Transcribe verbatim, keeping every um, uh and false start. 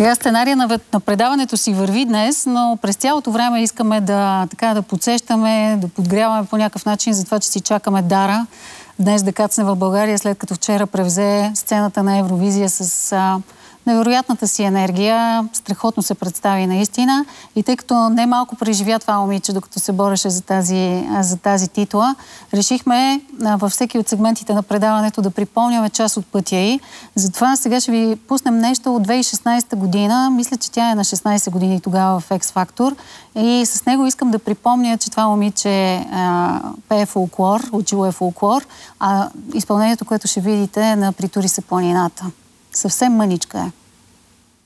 Сега сценария на, на предаването си върви днес, но през цялото време искаме да, така, да подсещаме, да подгряваме по някакъв начин за това, че си чакаме Дара днес да кацне в България, след като вчера превзе сцената на Евровизия с а, невероятната си енергия. Страхотно се представи наистина. И тъй като не малко преживя това момиче, докато се бореше за тази, за тази титла, решихме а, във всеки от сегментите на предаването да припомняме част от пътя й. Затова сега ще ви пуснем нещо от две хиляди и шестнадесета година. Мисля, че тя е на шестнадесет години тогава в X Factor. И с него искам да припомня, че това момиче а, пее фолклор, учило е фолклор, а изпълнението, което ще видите, е на Притури се планината. Съвсем мъничка е.